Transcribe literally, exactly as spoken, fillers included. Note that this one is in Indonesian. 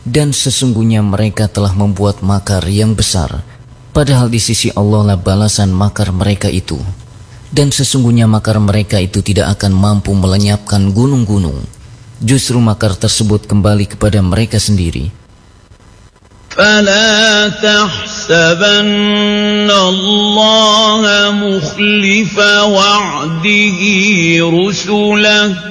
Dan sesungguhnya mereka telah membuat makar yang besar, padahal di sisi Allah lah balasan makar mereka itu. Dan sesungguhnya makar mereka itu tidak akan mampu melenyapkan gunung-gunung. Justru makar tersebut kembali kepada mereka sendiri. فلا تحسبن الله مخلف وعده رسله